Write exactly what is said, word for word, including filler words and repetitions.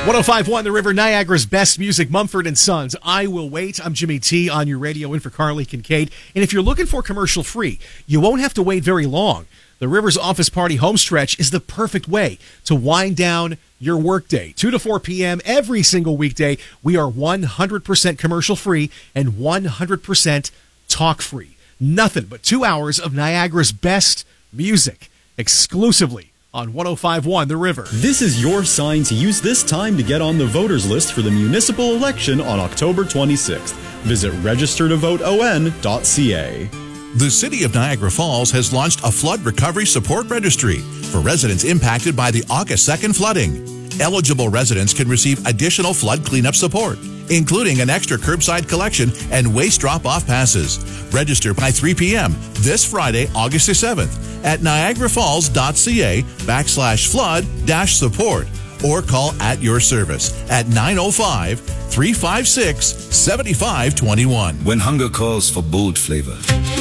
one oh five point one The River, Niagara's best music, Mumford and Sons. I Will Wait. I'm Jimmy T on your radio in for Carly Kincaid. And if you're looking for commercial free, you won't have to wait very long. The River's Office Party Homestretch is the perfect way to wind down your workday. two to four p.m. every single weekday. We are one hundred percent commercial free and one hundred percent talk free. Nothing but two hours of Niagara's best music exclusively on one oh five point one The River. This is your sign to use this time to get on the voters list for the municipal election on October twenty-sixth. Visit register to vote o n dot c a. The City of Niagara Falls has launched a flood recovery support registry for residents impacted by the August second flooding. Eligible residents can receive additional flood cleanup support, including an extra curbside collection and waste drop-off passes. Register by three p.m. this Friday, August the seventh at niagarafalls.ca backslash flood dash support or call at your service at nine oh five, three five six, seven five two one. When hunger calls for bold flavor,